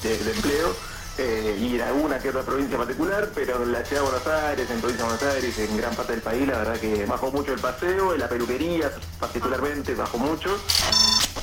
de empleo, y en alguna que otra provincia particular, pero en la ciudad de Buenos Aires, en provincia de Buenos Aires, en gran parte del país, la verdad que bajó mucho el paseo, la peluquería particularmente bajó mucho.